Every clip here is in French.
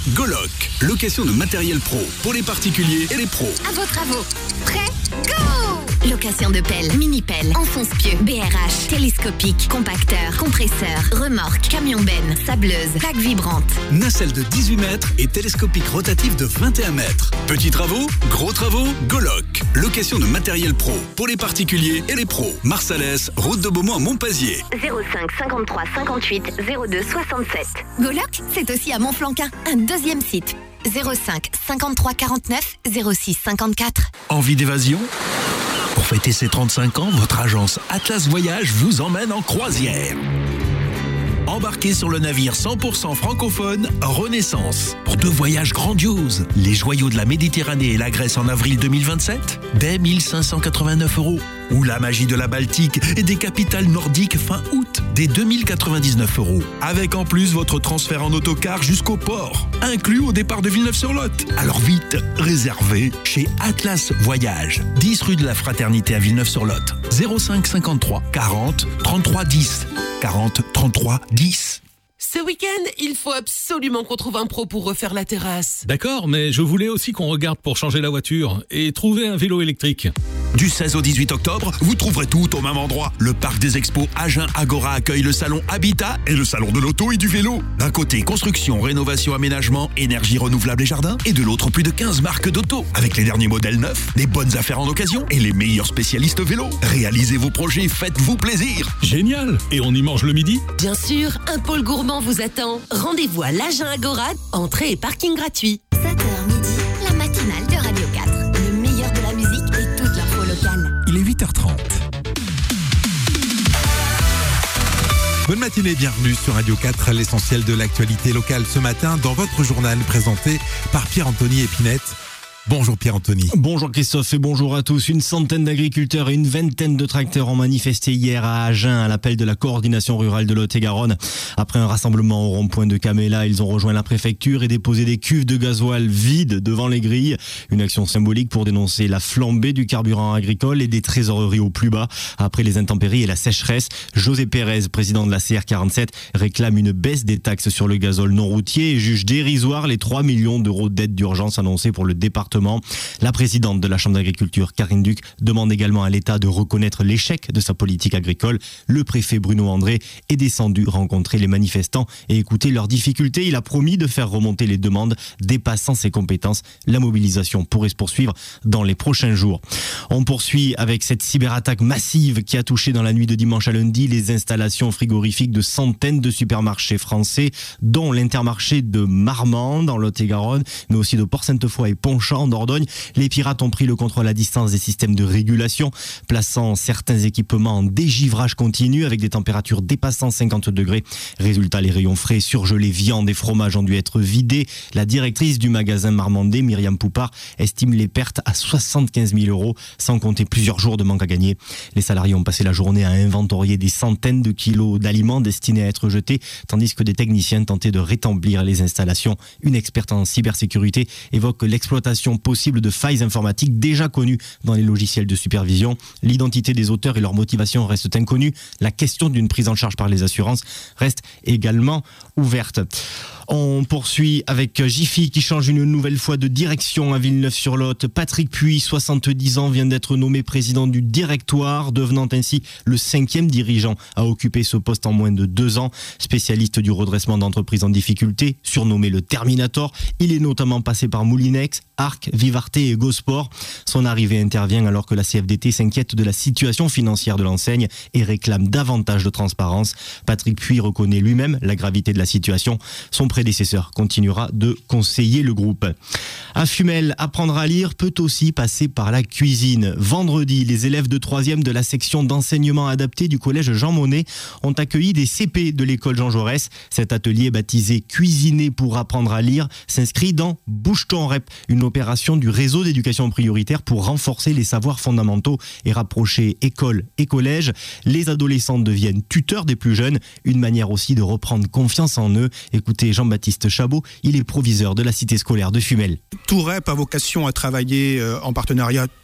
Goloc, location de matériel pro pour les particuliers et les pros. À vos travaux. Prêt? Go! Location de pelle, mini-pelle, enfonce-pieux, BRH, télescopique, compacteur, compresseur, remorque, camion-benne, sableuse, plaque vibrante. Nacelle de 18 mètres et télescopique rotatif de 21 mètres. Petits travaux, gros travaux, Goloc. Location de matériel pro pour les particuliers et les pros. Marsalès, route de Beaumont à Montpazier. 05 53 58 02 67. Goloc, c'est aussi à Montflanquin, un deuxième site. 05 53 49 06 54. Envie d'évasion ? Pour fêter ses 35 ans, votre agence Atlas Voyage vous emmène en croisière. Embarquez sur le navire 100% francophone Renaissance pour 2 voyages grandioses. Les joyaux de la Méditerranée et la Grèce en avril 2027, dès 1589 €. Ou la magie de la Baltique et des capitales nordiques fin août, dès 2099 €. Avec en plus votre transfert en autocar jusqu'au port, inclus au départ de Villeneuve-sur-Lot. Alors vite, réservez chez Atlas Voyage, 10 rue de la Fraternité à Villeneuve-sur-Lot. 05 53 40 33 10. 40 33 10. Ce week-end, il faut absolument qu'on trouve un pro pour refaire la terrasse. D'accord, mais je voulais aussi qu'on regarde pour changer la voiture et trouver un vélo électrique. Du 16 au 18 octobre, vous trouverez tout au même endroit. Le parc des expos Agen Agora accueille le salon Habitat et le salon de l'auto et du vélo. D'un côté, construction, rénovation, aménagement, énergie renouvelable et jardin. Et de l'autre, plus de 15 marques d'auto. Avec les derniers modèles neufs, les bonnes affaires en occasion et les meilleurs spécialistes vélo. Réalisez vos projets, faites-vous plaisir. Génial! Et on y mange le midi? Bien sûr, un pôle gourmand vous attend. Rendez-vous à l'Agen Agora, entrée et parking gratuit. 7h midi, la matinale de Radio 4. Le meilleur de la musique et toute l'info locale. Il est 8h30. Bonne matinée, bienvenue sur Radio 4, l'essentiel de l'actualité locale ce matin dans votre journal présenté par Pierre-Anthony Épinette. Bonjour Pierre-Anthony. Bonjour Christophe et bonjour à tous. Une centaine d'agriculteurs et une vingtaine de tracteurs ont manifesté hier à Agen à l'appel de la coordination rurale de Lot-et-Garonne. Après un rassemblement au rond-point de Caméla, ils ont rejoint la préfecture et déposé des cuves de gasoil vides devant les grilles. Une action symbolique pour dénoncer la flambée du carburant agricole et des trésoreries au plus bas. Après les intempéries et la sécheresse, José Pérez, président de la CR47, réclame une baisse des taxes sur le gazole non routier et juge dérisoire les 3 millions d'euros d'aide d'urgence annoncés pour le département. La présidente de la Chambre d'agriculture, Karine Duc, demande également à l'État de reconnaître l'échec de sa politique agricole. Le préfet Bruno André est descendu rencontrer les manifestants et écouter leurs difficultés. Il a promis de faire remonter les demandes dépassant ses compétences. La mobilisation pourrait se poursuivre dans les prochains jours. On poursuit avec cette cyberattaque massive qui a touché dans la nuit de dimanche à lundi les installations frigorifiques de centaines de supermarchés français, dont l'Intermarché de Marmande dans Lot-et-Garonne, mais aussi de Port-Sainte-Foy et Ponchamp en Dordogne. Les pirates ont pris le contrôle à distance des systèmes de régulation, plaçant certains équipements en dégivrage continu avec des températures dépassant 50 degrés. Résultat, les rayons frais, surgelés, viande et fromage ont dû être vidés. La directrice du magasin marmandais, Myriam Poupard, estime les pertes à 75 000 €, sans compter plusieurs jours de manque à gagner. Les salariés ont passé la journée à inventorier des centaines de kilos d'aliments destinés à être jetés, tandis que des techniciens tentaient de rétablir les installations. Une experte en cybersécurité évoque l'exploitation possible de failles informatiques déjà connues dans les logiciels de supervision. L'identité des auteurs et leur motivation restent inconnues. La question d'une prise en charge par les assurances reste également ouverte. On poursuit avec Jiffy qui change une nouvelle fois de direction à Villeneuve-sur-Lot. Patrick Puy, 70 ans, vient d'être nommé président du directoire, devenant ainsi le 5e dirigeant à occuper ce poste en moins de 2 ans. Spécialiste du redressement d'entreprises en difficulté, surnommé le Terminator, il est notamment passé par Moulinex, Arc, Vivarté et Gosport. Son arrivée intervient alors que la CFDT s'inquiète de la situation financière de l'enseigne et réclame davantage de transparence. Patrick Puy reconnaît lui-même la gravité de la situation. Son prédécesseur continuera de conseiller le groupe. À Fumel, apprendre à lire peut aussi passer par la cuisine. Vendredi, les élèves de 3e de la section d'enseignement adapté du collège Jean Monnet ont accueilli des CP de l'école Jean Jaurès. Cet atelier baptisé Cuisiner pour apprendre à lire s'inscrit dans Bouge ton rep, une opération du réseau d'éducation prioritaire pour renforcer les savoirs fondamentaux et rapprocher école et collège. Les adolescents deviennent tuteurs des plus jeunes, une manière aussi de reprendre confiance en eux. Écoutez Jean-Baptiste Chabot, il est proviseur de la cité scolaire de Fumel. Tout REP a vocation à travailler en partenariat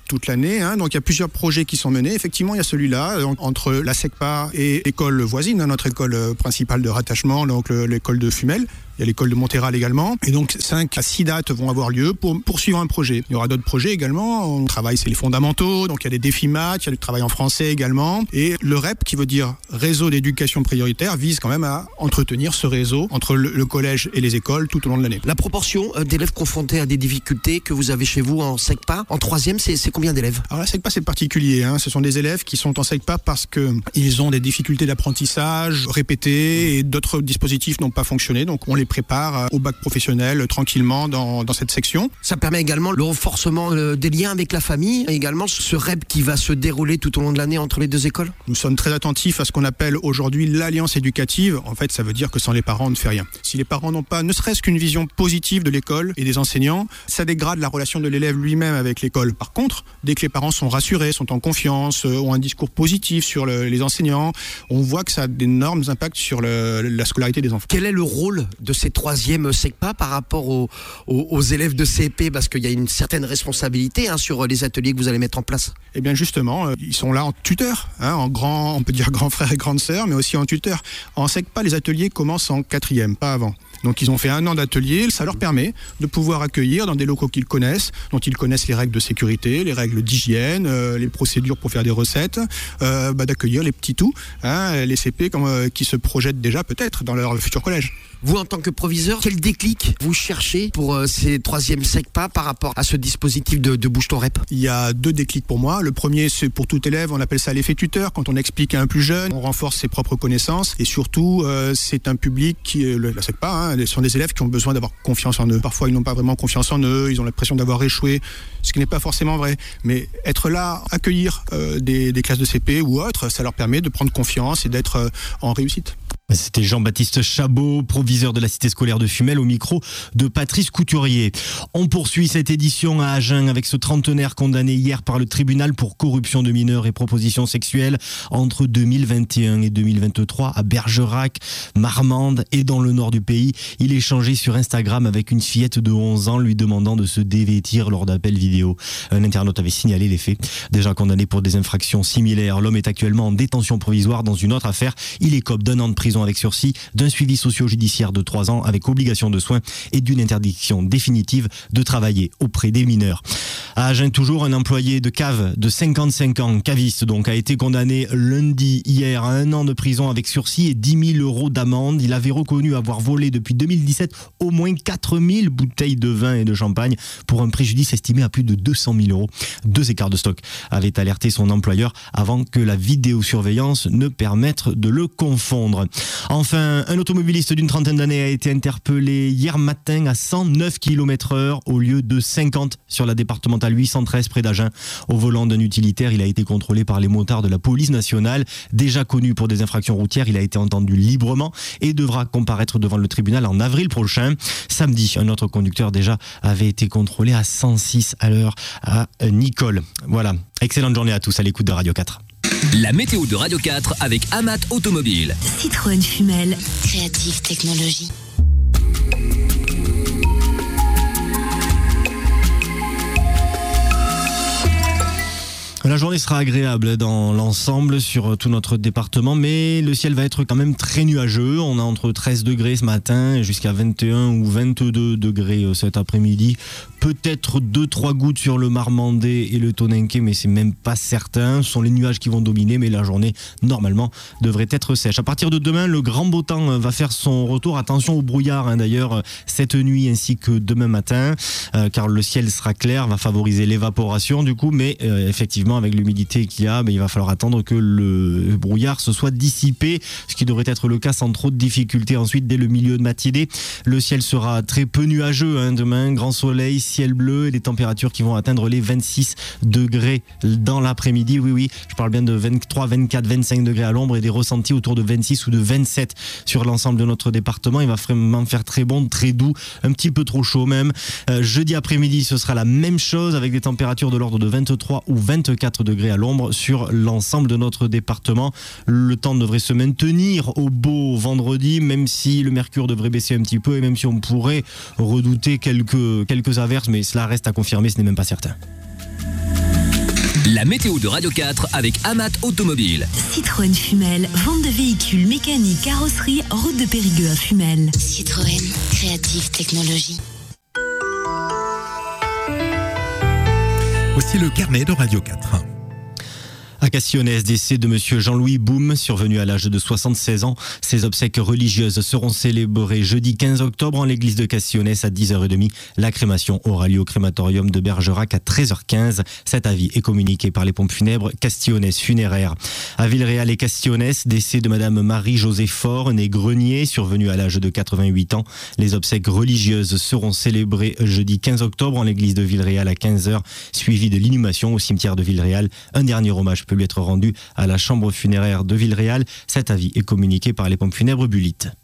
toute l'année. Donc il y a plusieurs projets qui sont menés. Effectivement, il y a celui-là entre la SECPA et l'école voisine, notre école principale de rattachement, donc l'école de Fumel. Il y a l'école de Montéral également. Et donc 5 à 6 dates vont avoir lieu pour poursuivre un projet. Il y aura d'autres projets également. On travaille, c'est les fondamentaux. Donc il y a des défis maths, il y a du travail en français également. Et le REP, qui veut dire réseau d'éducation prioritaire, vise quand même à entretenir ce réseau entre le collège et les écoles tout au long de l'année. La proportion d'élèves confrontés à des difficultés que vous avez chez vous en SECPA, en 3e, c'est combien d'élèves? Alors la SECPA, c'est particulier. Ce sont des élèves qui sont en SECPA parce qu'ils ont des difficultés d'apprentissage répétées et d'autres dispositifs n'ont pas fonctionné. Donc on les prépare au bac professionnel tranquillement dans cette section. Ça permet également le renforcement des liens avec la famille, et également ce REP qui va se dérouler tout au long de l'année entre les deux écoles. Nous sommes très attentifs à ce qu'on appelle aujourd'hui l'alliance éducative. En fait, ça veut dire que sans les parents, on ne fait rien. Si les parents n'ont pas ne serait-ce qu'une vision positive de l'école et des enseignants, ça dégrade la relation de l'élève lui-même avec l'école. Par contre, dès que les parents sont rassurés, sont en confiance, ont un discours positif sur les enseignants, on voit que ça a d'énormes impacts sur la scolarité des enfants. Quel est le rôle de ces 3e SECPA par rapport aux élèves de CP, parce qu'il y a une certaine responsabilité sur les ateliers que vous allez mettre en place? Eh bien justement, ils sont là en tuteur, on peut dire grand frère et grande sœur, mais aussi en tuteur. En SECPA, les ateliers commencent en 4e, pas avant. Donc ils ont fait 1 an d'atelier, ça leur permet de pouvoir accueillir dans des locaux qu'ils connaissent, dont ils connaissent les règles de sécurité, les règles d'hygiène, les procédures pour faire des recettes, d'accueillir les petits tout, les CP qui se projettent déjà peut-être dans leur futur collège. Vous, en tant que proviseur, quel déclic vous cherchez pour ces 3e SECPA par rapport à ce dispositif de Bouge ton REP? Il y a 2 déclics pour moi. Le premier, c'est pour tout élève, on appelle ça l'effet tuteur. Quand on explique à un plus jeune, on renforce ses propres connaissances. Et surtout, c'est un public la SECPA, ce sont des élèves qui ont besoin d'avoir confiance en eux. Parfois, ils n'ont pas vraiment confiance en eux, ils ont l'impression d'avoir échoué, ce qui n'est pas forcément vrai. Mais être là, accueillir des classes de CP ou autres, ça leur permet de prendre confiance et d'être en réussite. C'était Jean-Baptiste Chabot, proviseur de la cité scolaire de Fumel, au micro de Patrice Couturier. On poursuit cette édition à Agen avec ce trentenaire condamné hier par le tribunal pour corruption de mineurs et proposition sexuelle entre 2021 et 2023 à Bergerac, Marmande et dans le nord du pays. Il échangeait sur Instagram avec une fillette de 11 ans lui demandant de se dévêtir lors d'appels vidéo. Un internaute avait signalé les faits. Déjà condamné pour des infractions similaires, l'homme est actuellement en détention provisoire dans une autre affaire. Il écope d'1 an de prison avec sursis, d'un suivi socio-judiciaire de 3 ans avec obligation de soins et d'une interdiction définitive de travailler auprès des mineurs. À Agen, toujours, un employé de cave de 55 ans, caviste donc, a été condamné lundi hier à 1 an de prison avec sursis et 10 000 € d'amende. Il avait reconnu avoir volé depuis 2017 au moins 4 000 bouteilles de vin et de champagne pour un préjudice estimé à plus de 200 000 €. 2 écarts de stock avaient alerté son employeur avant que la vidéosurveillance ne permette de le confondre. Enfin, un automobiliste d'une trentaine d'années a été interpellé hier matin à 109 km/h au lieu de 50 sur la départementale 813 près d'Agen. Au volant d'un utilitaire, il a été contrôlé par les motards de la police nationale. Déjà connu pour des infractions routières, il a été entendu librement et devra comparaître devant le tribunal en avril prochain. Samedi, un autre conducteur déjà avait été contrôlé à 106 à l'heure à Nicole. Voilà, excellente journée à tous à l'écoute de Radio 4. La météo de Radio 4 avec Amat Automobile. Citroën Fumel, Creative Technologies. La journée sera agréable dans l'ensemble sur tout notre département, mais le ciel va être quand même très nuageux. On a entre 13 degrés ce matin jusqu'à 21 ou 22 degrés cet après-midi. Peut-être 2-3 gouttes sur le Marmandais et le Toninquet, mais c'est même pas certain. Ce sont les nuages qui vont dominer, mais la journée, normalement, devrait être sèche. À partir de demain, le grand beau temps va faire son retour. Attention au brouillard, d'ailleurs, cette nuit ainsi que demain matin, car le ciel sera clair, va favoriser l'évaporation du coup, mais effectivement, avec l'humidité qu'il y a, il va falloir attendre que le brouillard se soit dissipé, ce qui devrait être le cas sans trop de difficultés. Ensuite, dès le milieu de matinée, le ciel sera très peu nuageux. Demain, grand soleil, ciel bleu et les températures qui vont atteindre les 26 degrés dans l'après-midi. Oui, je parle bien de 23, 24, 25 degrés à l'ombre et des ressentis autour de 26 ou de 27 sur l'ensemble de notre département. Il va vraiment faire très bon, très doux, un petit peu trop chaud même. Jeudi après-midi, ce sera la même chose avec des températures de l'ordre de 23 ou 24 degrés à l'ombre sur l'ensemble de notre département. Le temps devrait se maintenir au beau vendredi, même si le mercure devrait baisser un petit peu et même si on pourrait redouter quelques averses, mais cela reste à confirmer, ce n'est même pas certain. La météo de Radio 4 avec Amat Automobile. Citroën Fumel, vente de véhicules mécaniques, carrosserie, route de Périgueux à Fumel. Citroën, créative technologie. Voici le carnet de Radio 4. À Castionnès, décès de monsieur Jean-Louis Boum, survenu à l'âge de 76 ans. Ses obsèques religieuses seront célébrées jeudi 15 octobre en l'église de Castionnès à 10h30. La crémation aura lieu au crématorium de Bergerac à 13h15. Cet avis est communiqué par les pompes funèbres Castionnès Funéraires. À Villeréal et Castionnès, décès de madame Marie-Josée Faure, née Grenier, survenue à l'âge de 88 ans. Les obsèques religieuses seront célébrées jeudi 15 octobre en l'église de Villeréal à 15h, suivi de l'inhumation au cimetière de Villeréal. Un dernier hommage peut lui être rendu à la chambre funéraire de Villeréal. Cet avis est communiqué par les pompes funèbres Bullitt.